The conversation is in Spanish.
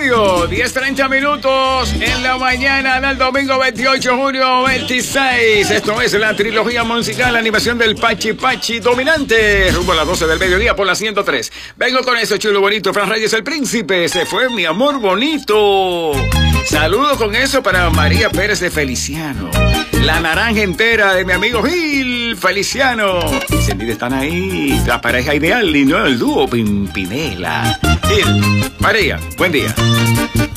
Radio. 10:30 minutos en la mañana del domingo 28 de junio 26. Esto es la trilogía musical, la animación del Pachi Pachi dominante. Rumbo a las 12 del mediodía por la 103. Vengo con eso, chulo bonito. Fran Reyes, el príncipe. Se fue mi amor bonito. Saludo con eso para María Pérez de Feliciano. La naranja entera de mi amigo Gil Feliciano. Encendidos están ahí. La pareja ideal y no el dúo Pimpinela. Gil, María, buen día.